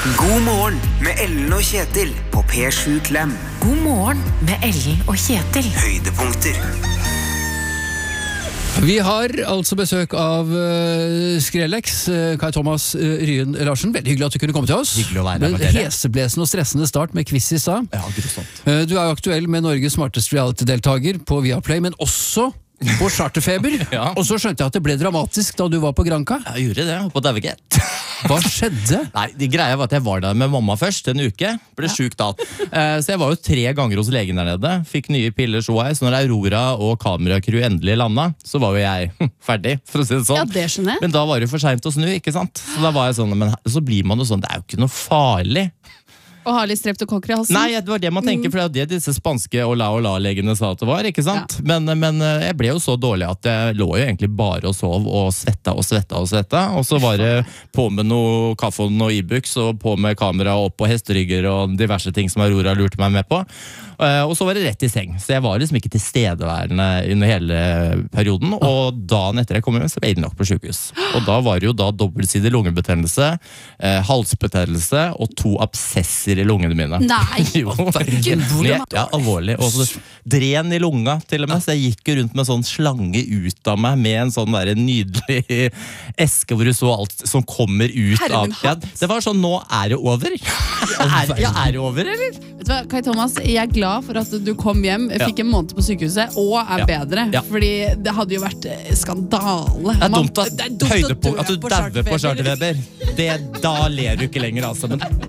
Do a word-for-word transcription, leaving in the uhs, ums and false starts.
God morgen med Ellen og Kjetil på P sju Klem. God morgen med Ellen og Kjetil. Høydepunkter. Vi har altså besøk av uh, Skrellex, uh, Kai Thomas uh, Ryen Larsen. Veldig hyggelig at du kunne komme til oss. Hyggelig å være her med dere. Heseblesende og stressende start med quiz i stad. Ja, grusomt. Uh, du er jo aktuell med Norges smarteste reality-deltager på Viaplay, men også på Charterfeber. Ja. Og så skjønte jeg at det ble dramatisk da du var på Granca. Jeg gjorde det, på Dauegett. Hva skjedde? Nei, det greia var at jeg var der med mamma først en uke. Ble syk da. Eh, så jeg var jo tre ganger hos legen der nede. Fikk nye piller så jeg. Så når Aurora og kameracrew endelig landa, så var jo jeg hm, ferdig, for å si det sånn. Ja, det skjønner jeg. Men da var det jo for sent å snu, ikke sant? Så da var jeg sånn, men så blir man jo sånn, det er jo ikke noe farlig. Og ha litt streptokokker i halsen. Nei, det var det man tenker, for det er det disse spanske Ola-Ola-legene sa at det var, ikke sant? Ja. Men, men jeg ble jo så dårlig at jeg lå jo egentlig bare og sov og svetta og svetta og svetta. Og så var det på med noe kaffe og noe e-books og på med kamera opp på hesterygger og diverse ting som Aurora lurte meg med på. Og så var det rett i seng, så jeg var liksom ikke tilstedeværende under hele perioden. Og dagen etter jeg kom hjem, så ble jeg innlagt på sykehus. Og da var det jo da dobbeltsidig lungebetennelse, eh, halsbetennelse og to absesser i lungene mine. Nei, jo, ja, alvorlig. Og så dren i lunga til og med, så jeg gikk jo rundt med sånn slange ut av meg med en sånn der nydelig eske hvor du så alt som kommer ut av. Ja, det var sånn, nå er det over. er, ja, er det over, eller? Vet du hva, Kai Thomas, jeg er glad for at du kom hjem, fikk en måned på sykehuset og er ja. bedre, ja. fordi det hadde jo vært skandale. Det er dumt at, det er dumt høydepunkt, at du på dauer på Charterfeber. Charterfeber. Det, da ler du ikke lenger, altså. Men